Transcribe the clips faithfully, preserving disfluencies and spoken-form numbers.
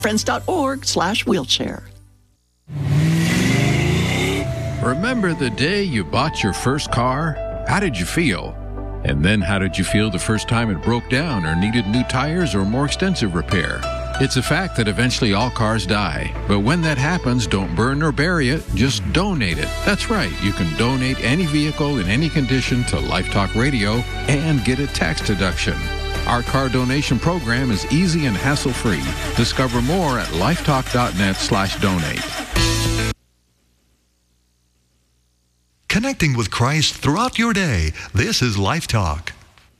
friends.org slash wheelchair. Remember the day you bought your first car? How did you feel? And then how did you feel the first time it broke down or needed new tires or more extensive repair? It's a fact that eventually all cars die. But when that happens, don't burn or bury it, just donate it. That's right, you can donate any vehicle in any condition to Life Talk Radio and get a tax deduction. Our car donation program is easy and hassle-free. Discover more at lifetalk.net slash donate. Connecting with Christ throughout your day. This is Life Talk.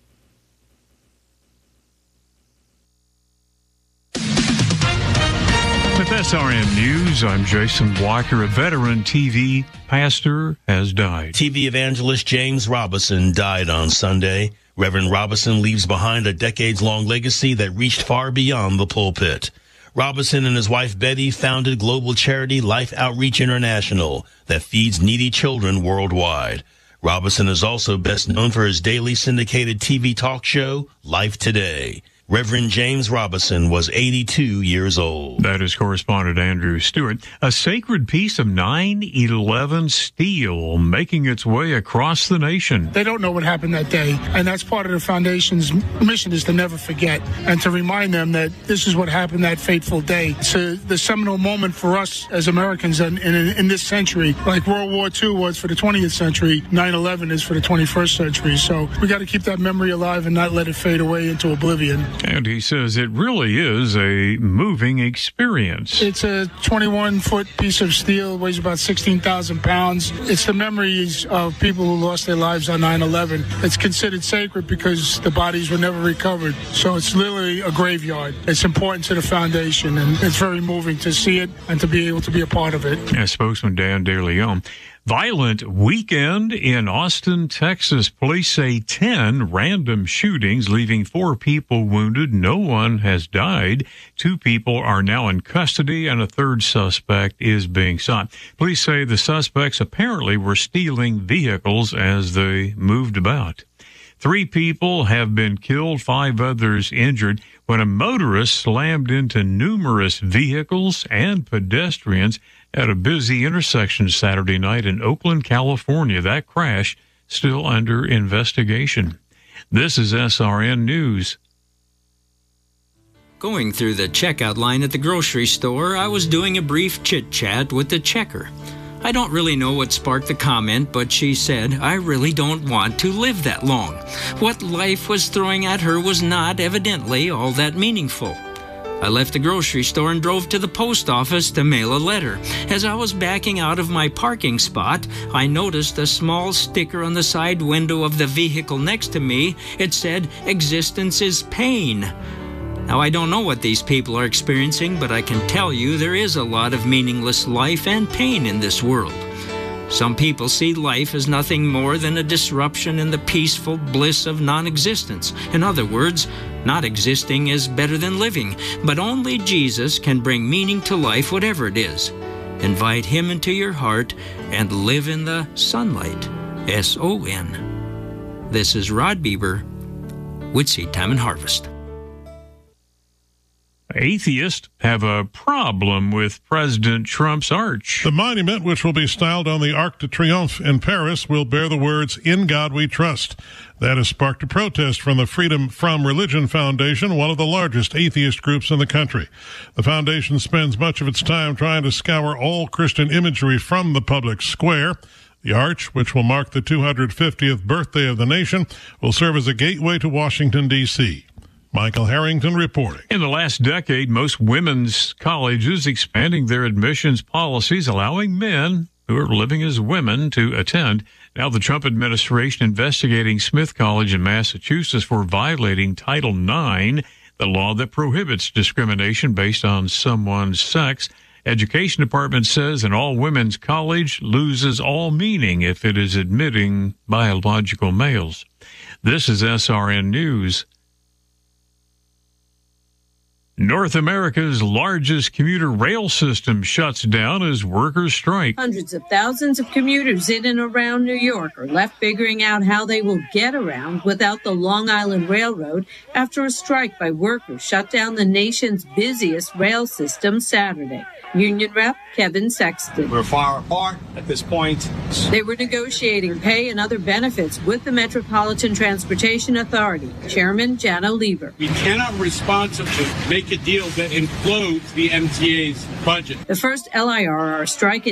With S R N News, I'm Jason Walker. A veteran T V pastor has died. T V evangelist James Robison died on Sunday. Reverend Robison leaves behind a decades-long legacy that reached far beyond the pulpit. Robison and his wife Betty founded global charity Life Outreach International that feeds needy children worldwide. Robison is also best known for his daily syndicated T V talk show, Life Today. Reverend James Robison was eighty-two years old. That is correspondent Andrew Stewart. A sacred piece of nine eleven steel making its way across the nation. They don't know what happened that day, and that's part of the foundation's mission, is to never forget and to remind them that this is what happened that fateful day. It's a, the seminal moment for us as Americans in, in, in this century. Like World War Two was for the twentieth century, nine eleven is for the twenty-first century. So we got to keep that memory alive and not let it fade away into oblivion. And he says it really is a moving experience. It's a twenty-one foot piece of steel, weighs about sixteen thousand pounds. It's the memories of people who lost their lives on nine eleven. It's considered sacred because the bodies were never recovered. So it's literally a graveyard. It's important to the foundation, and it's very moving to see it and to be able to be a part of it. As spokesman Dan DeLeon. Violent weekend in Austin, Texas. Police say ten random shootings, leaving four people wounded. No one has died. Two people are now in custody, and a third suspect is being sought. Police say the suspects apparently were stealing vehicles as they moved about. Three people have been killed, five others injured, when a motorist slammed into numerous vehicles and pedestrians at a busy intersection Saturday night in Oakland, California. That crash still under investigation. This is S R N News. Going through the checkout line at the grocery store, I was doing a brief chit-chat with the checker. I don't really know what sparked the comment, but she said, "I really don't want to live that long." What life was throwing at her was not, evidently, all that meaningful. I left the grocery store and drove to the post office to mail a letter. As I was backing out of my parking spot, I noticed a small sticker on the side window of the vehicle next to me. It said, "Existence is pain." Now, I don't know what these people are experiencing, but I can tell you there is a lot of meaningless life and pain in this world. Some people see life as nothing more than a disruption in the peaceful bliss of non-existence. In other words, not existing is better than living, but only Jesus can bring meaning to life, whatever it is. Invite Him into your heart and live in the sunlight. S O N. This is Rod Bieber with Seed Time and Harvest. Atheists have a problem with President Trump's arch. The monument, which will be styled on the Arc de Triomphe in Paris, will bear the words, "In God We Trust." That has sparked a protest from the Freedom From Religion Foundation, one of the largest atheist groups in the country. The foundation spends much of its time trying to scour all Christian imagery from the public square. The arch, which will mark the two hundred fiftieth birthday of the nation, will serve as a gateway to Washington, D C Michael Harrington reporting. In the last decade, most women's colleges expanding their admissions policies, allowing men who are living as women to attend. Now the Trump administration investigating Smith College in Massachusetts for violating Title nine, the law that prohibits discrimination based on someone's sex. Education Department says an all-women's college loses all meaning if it is admitting biological males. This is S R N News. North America's largest commuter rail system shuts down as workers strike. Hundreds of thousands of commuters in and around New York are left figuring out how they will get around without the Long Island Railroad after a strike by workers shut down the nation's busiest rail system Saturday. Union rep Kevin Sexton. We're far apart at this point. They were negotiating pay and other benefits with the Metropolitan Transportation Authority. Chairman Janno Lieber. We cannot responsibly make a deal that implodes the M T A's budget. The first L I R R strike in